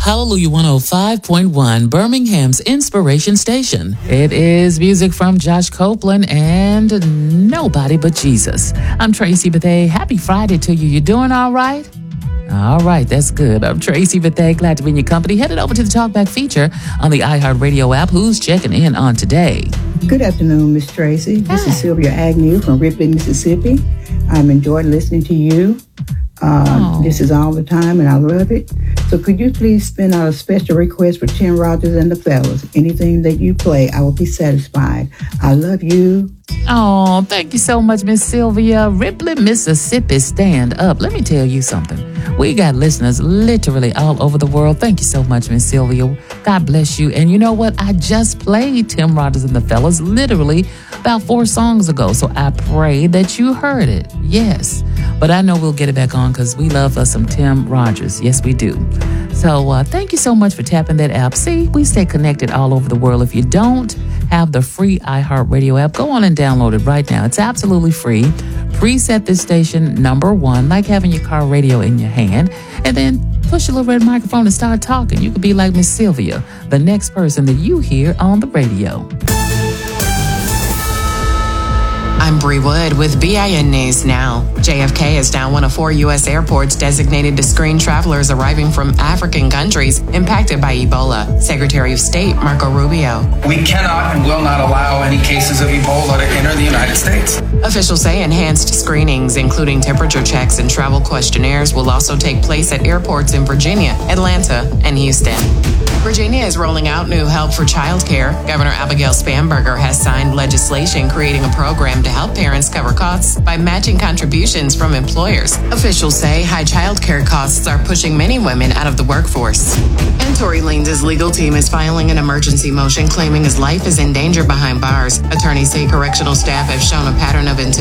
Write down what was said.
Hallelujah 105.1, Birmingham's Inspiration Station. It is music from Josh Copeland and nobody but Jesus. I'm Tracy Bethea. Happy Friday to you. You doing all right? All right, that's good. I'm Tracy Bethea. Glad to be in your company. Headed over to the Talkback feature on the iHeartRadio app. Who's checking in on today? Good afternoon, Miss Tracy. This is Sylvia Agnew from Ripley, Mississippi. I'm enjoying listening to you. This is all the time, and I love it. So could you please spin out a special request for Tim Rogers and the fellas? Anything that you play, I will be satisfied. I love you. Oh, thank you so much, Miss Sylvia. Ripley, Mississippi, stand up. Let me tell you something. We got listeners literally all over the world. Thank you so much, Miss Sylvia. God bless you. And you know what? I just played Tim Rogers and the fellas literally about 4 songs ago. So I pray that you heard it. Yes. But I know we'll get it back on because we love us some Tim Rogers. Yes, we do. So thank you so much for tapping that app. See, we stay connected all over the world. If you don't have the free iHeartRadio app, go on and download it right now. It's absolutely free. Preset this station number 1, like having your car radio in your hand, and then push your little red microphone and start talking. You could be like Miss Sylvia, the next person that you hear on the radio. I'm Bree Wood with BIN News Now. JFK is now one of 4 U.S. airports designated to screen travelers arriving from African countries impacted by Ebola. Secretary of State Marco Rubio. We cannot and will not allow any cases of Ebola to enter the United States. Officials say enhanced screenings, including temperature checks and travel questionnaires, will also take place at airports in Virginia, Atlanta, and Houston. Virginia is rolling out new help for childcare. Governor Abigail Spanberger has signed legislation creating a program to help parents cover costs by matching contributions from employers. Officials say high childcare costs are pushing many women out of the workforce. And Tory Lanez's legal team is filing an emergency motion claiming his life is in danger behind bars. Attorneys say correctional staff have shown a pattern of